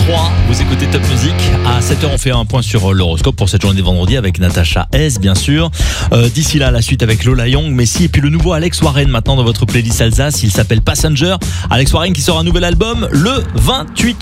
8h03, vous écoutez Top Music. À 7h, on fait un point sur l'horoscope pour cette journée de vendredi avec Natacha S, bien sûr. D'ici là, la suite avec Lola Young, Messi et puis le nouveau Alex Warren maintenant dans votre playlist Alsace. Il s'appelle Passenger. Alex Warren qui sort un nouvel album le 28